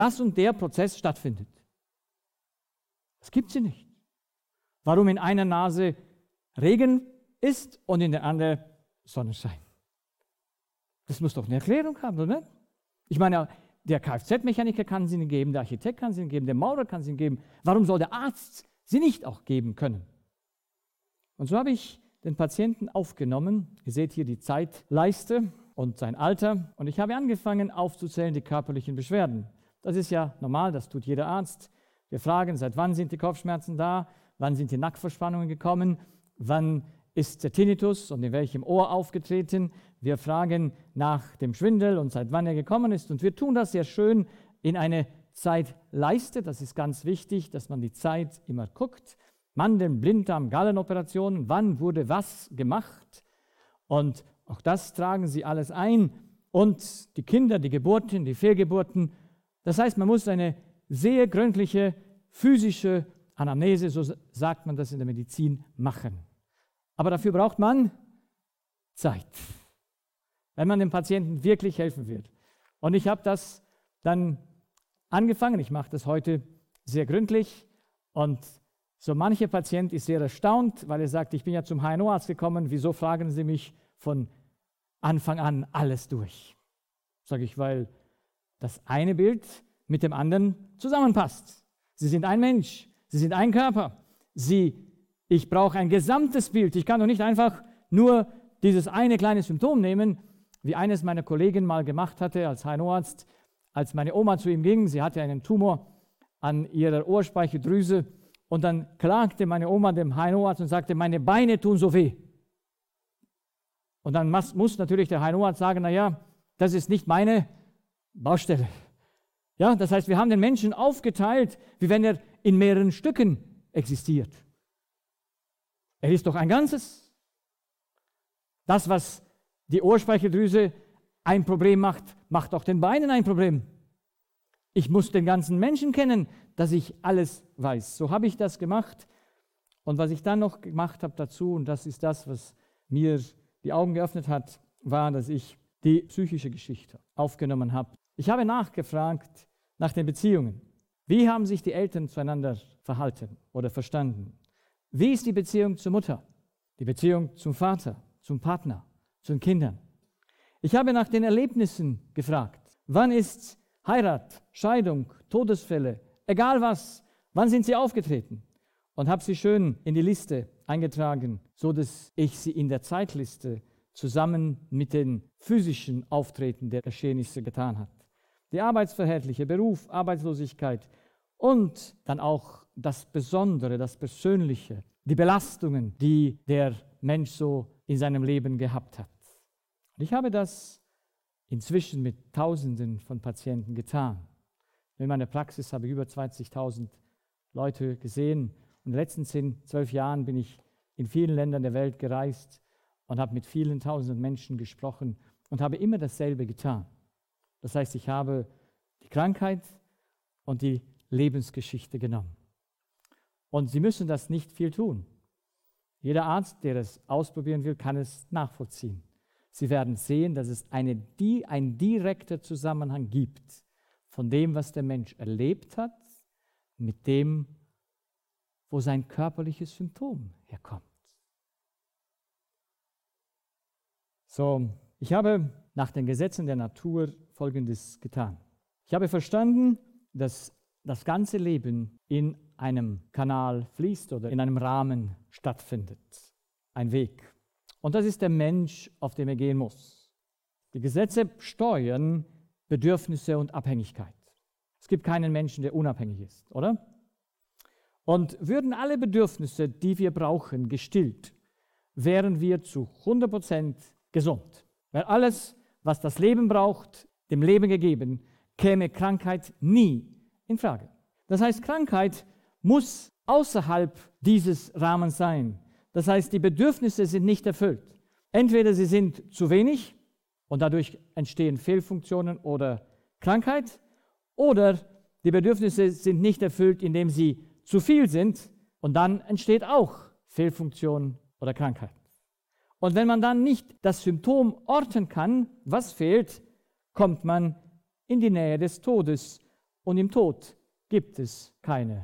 das und der Prozess stattfindet. Das gibt sie nicht. Warum in einer Nase Regen ist und in der anderen Sonnenschein? Das muss doch eine Erklärung haben, oder? Ich meine, der Kfz-Mechaniker kann sie Ihnen geben, der Architekt kann sie Ihnen geben, der Maurer kann sie Ihnen geben. Warum soll der Arzt sie nicht auch geben können? Und so habe ich den Patienten aufgenommen. Ihr seht hier die Zeitleiste und sein Alter. Und ich habe angefangen aufzuzählen die körperlichen Beschwerden. Das ist ja normal, das tut jeder Arzt. Wir fragen, seit wann sind die Kopfschmerzen da? Wann sind die Nackenverspannungen gekommen? Wann ist der Tinnitus und in welchem Ohr aufgetreten? Wir fragen nach dem Schwindel und seit wann er gekommen ist. Und wir tun das sehr schön in eine Zeitleiste. Das ist ganz wichtig, dass man die Zeit immer guckt. Mandeln, Blinddarm, Gallenoperationen, wann wurde was gemacht? Und auch das tragen sie alles ein. Und die Kinder, die Geburten, die Fehlgeburten. Das heißt, man muss eine sehr gründliche physische Anamnese, so sagt man das in der Medizin, machen. Aber dafür braucht man Zeit, wenn man dem Patienten wirklich helfen will. Und ich habe das dann angefangen. Ich mache das heute sehr gründlich. Und so mancher Patient ist sehr erstaunt, weil er sagt, ich bin ja zum HNO-Arzt gekommen, wieso fragen Sie mich von Anfang an alles durch? Sage ich, weil das eine Bild mit dem anderen zusammenpasst. Sie sind ein Mensch, Sie sind ein Körper. Ich brauche ein gesamtes Bild. Ich kann doch nicht einfach nur dieses eine kleine Symptom nehmen, wie eines meiner Kollegen mal gemacht hatte als HNO-Arzt, als meine Oma zu ihm ging. Sie hatte einen Tumor an ihrer Ohrspeicheldrüse und dann klagte meine Oma dem HNO-Arzt und sagte, meine Beine tun so weh. Und dann muss natürlich der HNO-Arzt sagen, naja, das ist nicht meine Baustelle. Ja, das heißt, wir haben den Menschen aufgeteilt, wie wenn er in mehreren Stücken existiert. Er ist doch ein Ganzes. Das, was die Ohrspeicheldrüse ein Problem macht, macht auch den Beinen ein Problem. Ich muss den ganzen Menschen kennen, dass ich alles weiß. So habe ich das gemacht. Und was ich dann noch gemacht habe dazu, und das ist das, was mir die Augen geöffnet hat, war, dass ich die psychische Geschichte aufgenommen habe. Ich habe nachgefragt nach den Beziehungen. Wie haben sich die Eltern zueinander verhalten oder verstanden? Wie ist die Beziehung zur Mutter? Die Beziehung zum Vater, zum Partner, zu den Kindern? Ich habe nach den Erlebnissen gefragt. Wann ist Heirat, Scheidung, Todesfälle, egal was, wann sind sie aufgetreten? Und habe sie schön in die Liste eingetragen, so dass ich sie in der Zeitliste zusammen mit den physischen Auftreten der Geschehnisse getan habe. Die arbeitsverhältliche Beruf, Arbeitslosigkeit und dann auch das Besondere, das Persönliche, die Belastungen, die der Mensch so in seinem Leben gehabt hat. Und ich habe das inzwischen mit Tausenden von Patienten getan. In meiner Praxis habe ich über 20.000 Leute gesehen. Und in den letzten 10, 12 Jahren bin ich in vielen Ländern der Welt gereist und habe mit vielen Tausenden Menschen gesprochen und habe immer dasselbe getan. Das heißt, ich habe die Krankheit und die Lebensgeschichte genommen. Und Sie müssen das nicht viel tun. Jeder Arzt, der es ausprobieren will, kann es nachvollziehen. Sie werden sehen, dass es ein direkter Zusammenhang gibt von dem, was der Mensch erlebt hat, mit dem, wo sein körperliches Symptom herkommt. So, ich habe nach den Gesetzen der Natur Folgendes getan. Ich habe verstanden, dass das ganze Leben in einem Kanal fließt oder in einem Rahmen stattfindet. Ein Weg. Und das ist der Mensch, auf dem er gehen muss. Die Gesetze steuern Bedürfnisse und Abhängigkeit. Es gibt keinen Menschen, der unabhängig ist, oder? Und würden alle Bedürfnisse, die wir brauchen, gestillt, wären wir zu 100% gesund. Weil alles, was das Leben braucht, dem Leben gegeben, käme Krankheit nie in Frage. Das heißt, Krankheit muss außerhalb dieses Rahmens sein. Das heißt, die Bedürfnisse sind nicht erfüllt. Entweder sie sind zu wenig und dadurch entstehen Fehlfunktionen oder Krankheit, oder die Bedürfnisse sind nicht erfüllt, indem sie zu viel sind und dann entsteht auch Fehlfunktion oder Krankheit. Und wenn man dann nicht das Symptom orten kann, was fehlt, kommt man in die Nähe des Todes und im Tod gibt es keine